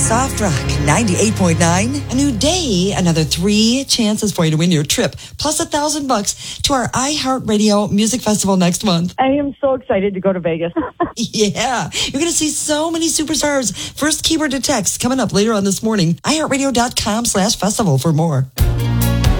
Soft Rock 98.9. A new day, another 3 chances for you to win your trip, plus $1,000 to our iHeartRadio Music Festival next month. I am so excited to go to Vegas. Yeah, you're going to see so many superstars. First keyword to text coming up later on this morning. iHeartRadio.com/festival for more.